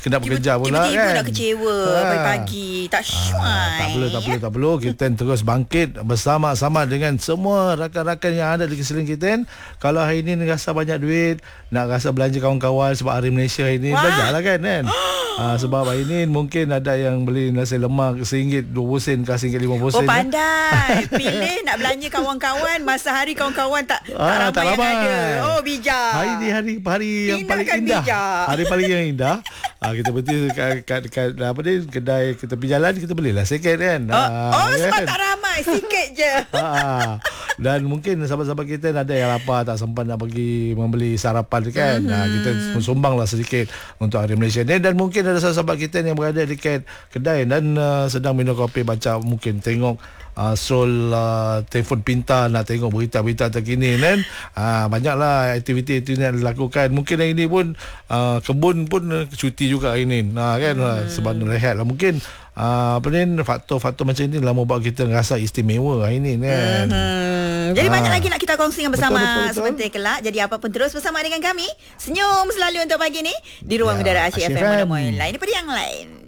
kena bekerja pula tiba-tiba kan. nak kecewa pagi-pagi. Tak syuai. Tak perlu. Kita terus bangkit bersama-sama dengan semua rakan-rakan yang ada di sekeliling kita. Kalau hari ini rasa banyak duit, nak rasa belanja kawan-kawan sebab Hari Malaysia ini, belanjalah kan. Sebab hari ini mungkin ada yang beli nasi lemak RM1, RM20 ke RM1.50. Oh, pandai. Pilih nak belanja kawan-kawan masa hari kawan-kawan tak ramai yang ada. Oh, bijak. Hari ni hari yang paling indah. Bijak. Hari paling yang indah. Kita berhenti kat apa ni, kedai kita pergi jalan, kita belilah sikit kan. Sebab tak ramai, sikit je. Dan mungkin sahabat-sahabat kita ada yang lapar, tak sempat nak pergi membeli sarapan kan. Kita sumbanglah sedikit untuk Hari Malaysia ni. Dan mungkin ada sahabat kita yang berada di kedai dan sedang minum kopi, baca, mungkin tengok scroll telefon pintar, nak tengok berita-berita terkini kan. Banyaklah aktiviti yang dilakukan. Mungkin hari ini pun kebun pun cuti juga hari ini kan, sebab rehat lah. Mungkin faktor-faktor macam ini lah membuat kita rasa istimewa hari ini kan. Jadi banyak lagi nak kita kongsikan bersama betul. sebentar kelak. Jadi apa pun terus bersama dengan kami. Senyum selalu untuk pagi ni di Ruang Udara Asyik FM. Ini pada yang lain.